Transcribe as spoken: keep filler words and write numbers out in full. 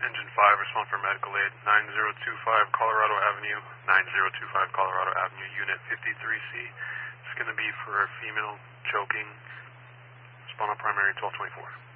Engine five, respond for medical aid, nine zero two five Colorado Avenue, nine zero two five Colorado Avenue, Unit fifty-three C. It's going to be for a female choking. Respond on primary twelve twenty-four.